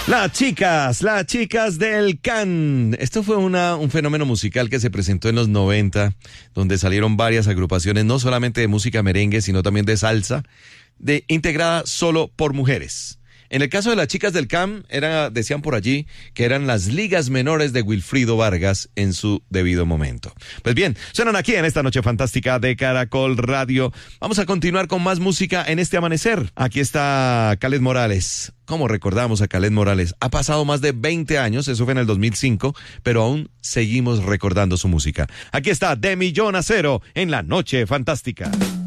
Las chicas del Can. Esto fue un fenómeno musical que se presentó en los 90, donde salieron varias agrupaciones, no solamente de música merengue, sino también de salsa, integrada solo por mujeres. En el caso de las chicas del Can, decían por allí que eran las ligas menores de Wilfrido Vargas en su debido momento. Pues bien, suenan aquí en esta noche fantástica de Caracol Radio. Vamos a continuar con más música en este amanecer. Aquí está Kaleth Morales. ¿Cómo recordamos a Kaleth Morales? Ha pasado más de 20 años, eso fue en el 2005, pero aún seguimos recordando su música. Aquí está De Millón a Cero en la noche fantástica.